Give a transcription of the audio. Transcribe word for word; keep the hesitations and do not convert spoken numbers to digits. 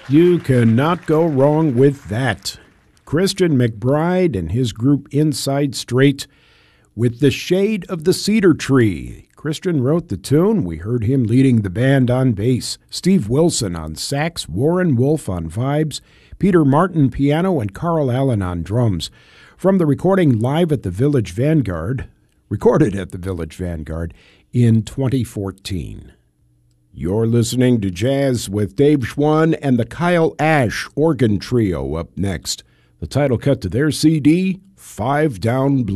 You cannot go wrong with that. Christian McBride and his group Inside Straight with The Shade of the Cedar Tree. Christian wrote the tune. We heard him leading the band on bass. Steve Wilson on sax, Warren Wolf on vibes, Peter Martin piano, and Carl Allen on drums. From the recording live at the Village Vanguard, recorded at the Village Vanguard in twenty fourteen. You're listening to Jazz with Dave Schwann and the Kyle Ash Organ Trio up next. The title cut to their C D, Five Down Blues.